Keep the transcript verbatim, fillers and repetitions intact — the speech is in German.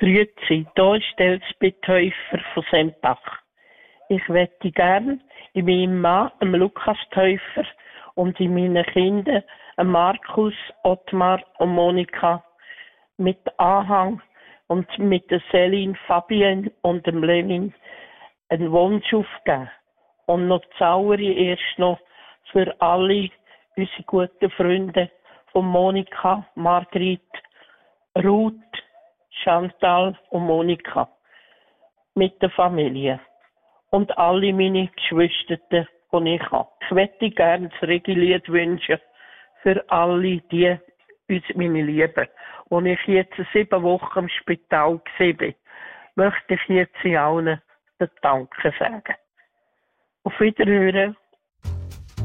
Grüezi, hier ist Elsbeth Täufer von Sempach. Ich möchte gern in meinem Mann, dem Lukas Täufer, und in meinen Kindern, Markus, Ottmar und Monika, mit Anhang und mit der Céline, Fabienne und dem Levin einen Wunsch aufgeben. Und noch zahlere erst noch für alle unsere guten Freunde von Monika, Margrit, Ruth, Chantal und Monika mit der Familie und alle meine Geschwister, die ich habe. Ich möchte gerne das Regilied wünschen für alle die, uns meine Lieben. Und ich jetzt sieben Wochen im Spital war, möchte ich jetzt allen den Danke sagen. Auf Wiederhören.